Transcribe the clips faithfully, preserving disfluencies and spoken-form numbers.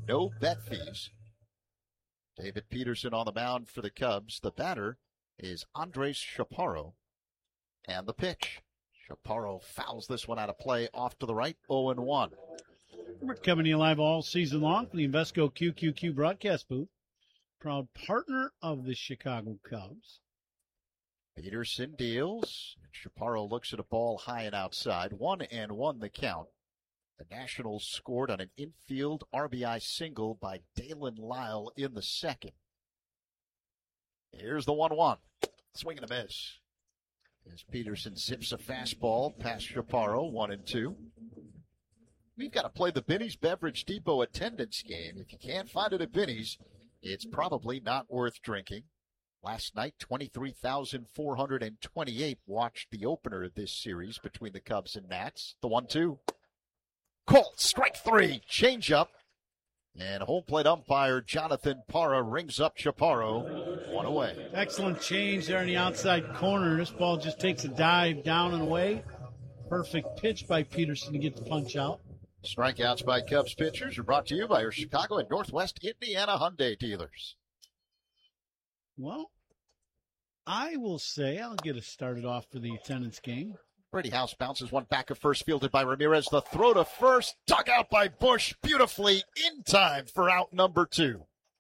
no bet fees. David Peterson on the mound for the Cubs. The batter is Andres Chaparro. And the pitch. Chaparro fouls this one out of play, off to the right, oh and one. We're coming to you live all season long from the Invesco Q Q Q broadcast booth. Proud partner of the Chicago Cubs. Peterson deals. Chaparro looks at a ball high and outside. One and one the count. The Nationals scored on an infield R B I single by Dalen Lyle in the second. Here's the one one. Swing and a miss. As Peterson zips a fastball past Chaparro, one and two. We've got to play the Binny's Beverage Depot attendance game. If you can't find it at Binny's, it's probably not worth drinking. Last night, twenty-three thousand four hundred twenty-eight watched the opener of this series between the Cubs and Nats. The one two. Colt, strike three, change up. And home plate umpire Jonathan Parra rings up Chaparro, one away. Excellent change there in the outside corner. This ball just takes a dive down and away. Perfect pitch by Peterson to get the punch out. Strikeouts by Cubs pitchers are brought to you by your Chicago and Northwest Indiana Hyundai dealers. Well, I will say I'll get us started off for the attendance game. Brady House bounces one back of first, fielded by Ramirez. The throw to first, dug out by Bush, beautifully in time for out number two.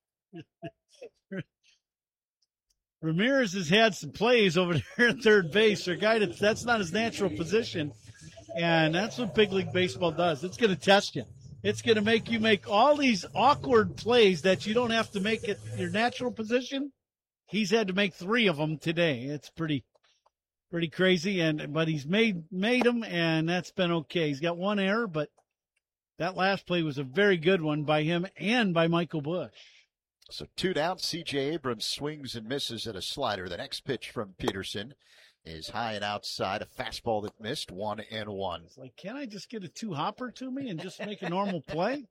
Ramirez has had some plays over there at third base. A guy that that's not his natural position, and that's what big league baseball does. It's going to test you. It's going to make you make all these awkward plays that you don't have to make at your natural position. He's had to make three of them today. It's pretty. Pretty crazy, and but he's made made them, and that's been okay. He's got one error, but that last play was a very good one by him and by Michael Bush. So two down, C J Abrams swings and misses at a slider. The next pitch from Peterson is high and outside, a fastball that missed, one and one. It's like, can I just get a two-hopper to me and just make a normal play?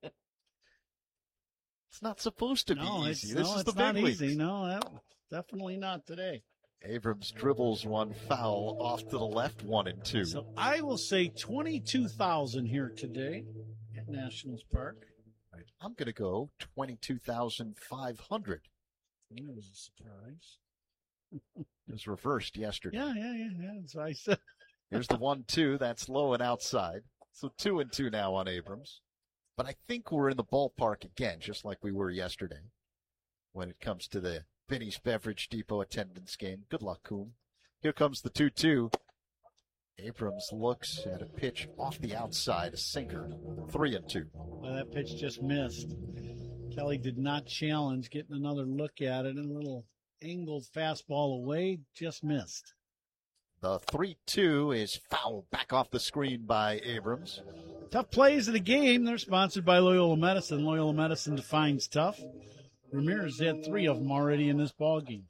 It's not supposed to be no, easy. It's, this no, is it's the big not leagues. easy. No, that, definitely not today. Abrams dribbles one foul off to the left, one and two. So I will say twenty-two thousand here today at Nationals Park. Right. I'm going to go twenty-two thousand five hundred. That was a surprise. It was reversed yesterday. Yeah, yeah, yeah, yeah. That's what I said. Here's the one two. That's low and outside. So two and two now on Abrams. But I think we're in the ballpark again, just like we were yesterday when it comes to the Binny's Beverage Depot attendance game. Good luck, Coom. Here comes the two two. Abrams looks at a pitch off the outside, a sinker, three and two. Well, that pitch just missed. Kelly did not challenge, getting another look at it, and a little angled fastball away, just missed. The three two is fouled back off the screen by Abrams. Tough plays of the game. They're sponsored by Loyola Medicine. Loyola Medicine defines tough. Ramirez had three of them already in this ballgame.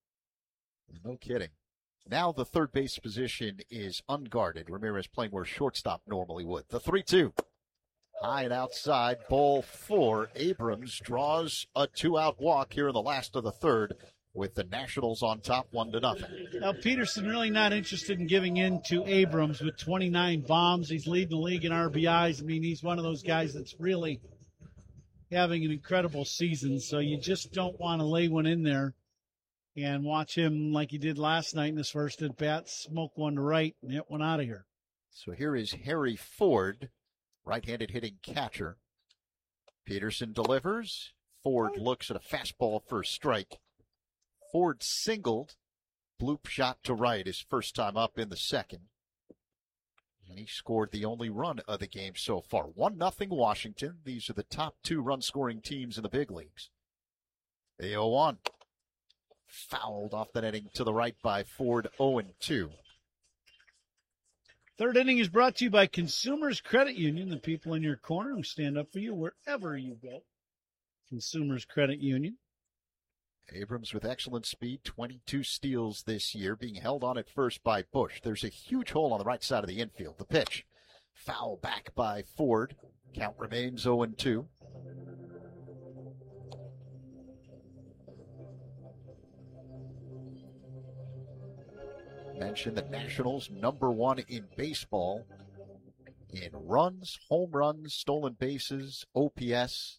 No kidding. Now the third base position is unguarded. Ramirez playing where shortstop normally would. The three two. High and outside, ball four. Abrams draws a two-out walk here in the last of the third with the Nationals on top, one to nothing. Now, Peterson really not interested in giving in to Abrams with twenty-nine bombs. He's leading the league in R B Is. I mean, he's one of those guys that's really having an incredible season, so you just don't want to lay one in there and watch him like he did last night in his first at bat, smoke one to right and hit one out of here. So here is Harry Ford, right-handed hitting catcher. Peterson delivers. Ford looks at a fastball for a strike. Ford singled, bloop shot to right his first time up in the second. And he scored the only run of the game so far. one nothing Washington. These are the top two run-scoring teams in the big leagues. The oh one. Fouled off the netting to the right by Ford, oh and two. Third inning is brought to you by Consumers Credit Union, the people in your corner who stand up for you wherever you go. Consumers Credit Union. Abrams with excellent speed, twenty-two steals this year, being held on at first by Bush. There's a huge hole on the right side of the infield. The pitch, foul back by Ford. Count remains oh and two. Mentioned the Nationals, number one in baseball in runs, home runs, stolen bases, O P S.